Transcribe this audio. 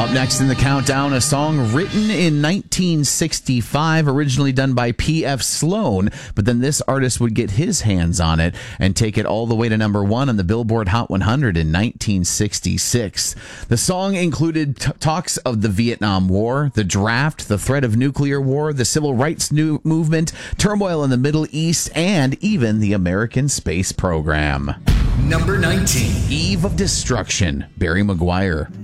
Up next in the countdown, a song written in 1965, originally done by P.F. Sloan, but then this artist would get his hands on it and take it all the way to number one on the Billboard Hot 100 in 1966. The song included talks of the Vietnam War, the draft, the threat of nuclear war, the civil rights movement, turmoil in the Middle East, and even the American space program. Number 19. Eve of Destruction, Barry Maguire.